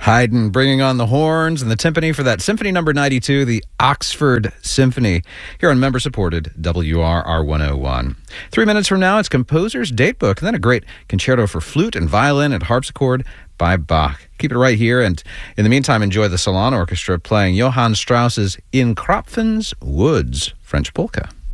Haydn bringing on the horns and the timpani for that Symphony Number 92, the Oxford Symphony, here on member-supported WRR 101. 3 minutes from now, it's Composer's Datebook, and then a great concerto for flute and violin and harpsichord by Bach. Keep it right here, and in the meantime, enjoy the Salon Orchestra playing Johann Strauss's In Kropfen's Woods, French polka.